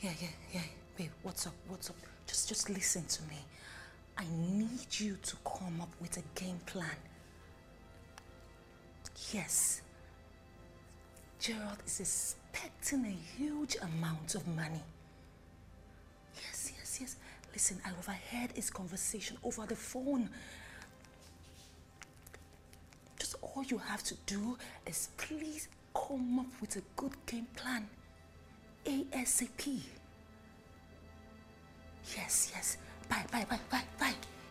Yeah. Babe, what's up? Just listen to me. I need you to come up with a game plan. Yes. Gerald is expecting a huge amount of money. Yes. Listen, I overheard his conversation over the phone. Just all you have to do is please come up with a good game plan. ASAP. Yes. Bye.